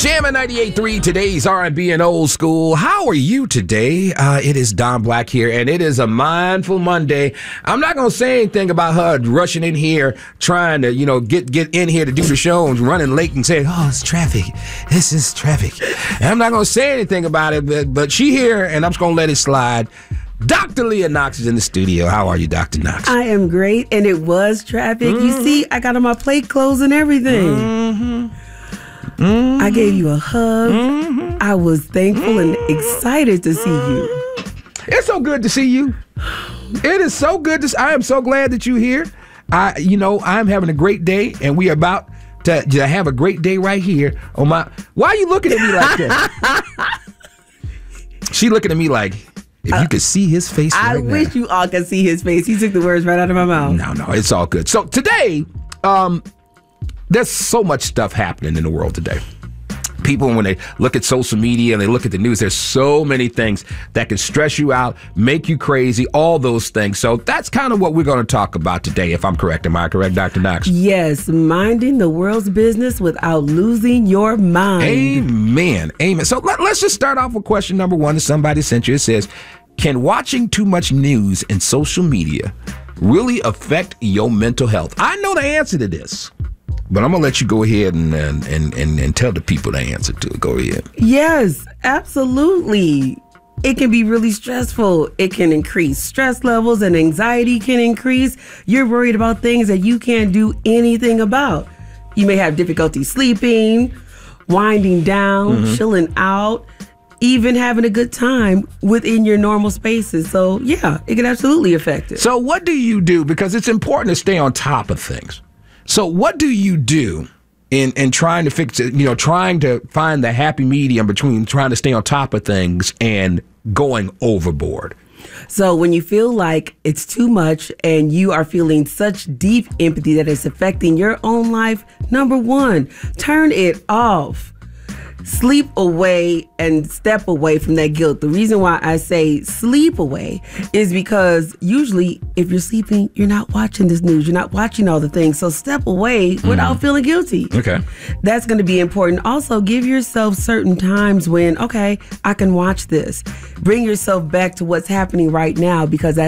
Jammin' 98.3, today's R&B and old school. How are you today? It is Don Black here, and it is a Mindful Monday. I'm not going to say anything about her rushing in here, trying to, get in here to do the show and running late and saying, oh, it's traffic. This is traffic. And I'm not going to say anything about it, but she here, and I'm just going to let it slide. Dr. Leah Knox is in the studio. How are you, Dr. Knox? I am great, and it was traffic. Mm-hmm. You see, I got on my plate clothes and everything. Mm-hmm. Mm-hmm. I gave you a hug. Mm-hmm. I was thankful and excited to see you. It's so good to see you. It is so good to. I am so glad that you're here. I'm having a great day, and we are about to have a great day right here on my. Why are you looking at me like that? She looking at me like, if you could see his face right now. I wish you all could see his face. He took the words right out of my mouth. No, it's all good. So today, there's so much stuff happening in the world today. People, when they look at social media and they look at the news, there's so many things that can stress you out, make you crazy, all those things. So that's kind of what we're going to talk about today, if I'm correct. Am I correct, Dr. Knox? Yes, minding the world's business without losing your mind. Amen. So let's just start off with question number one that somebody sent you. It says, can watching too much news and social media really affect your mental health? I know the answer to this, but I'm going to let you go ahead and tell the people the answer to it. Go ahead. Yes, absolutely. It can be really stressful. It can increase stress levels and anxiety can increase. You're worried about things that you can't do anything about. You may have difficulty sleeping, winding down, chilling out, even having a good time within your normal spaces. So, yeah, it can absolutely affect it. So what do you do? Because it's important to stay on top of things. So what do you do in trying to fix it, trying to find the happy medium between trying to stay on top of things and going overboard? So when you feel like it's too much and you are feeling such deep empathy that it's affecting your own life, number one, turn it off. Sleep away and step away from that guilt. The reason why I say sleep away is because usually if you're sleeping, you're not watching this news. You're not watching all the things. So step away without feeling guilty. Okay. That's going to be important. Also, give yourself certain times when, okay, I can watch this. Bring yourself back to what's happening right now, because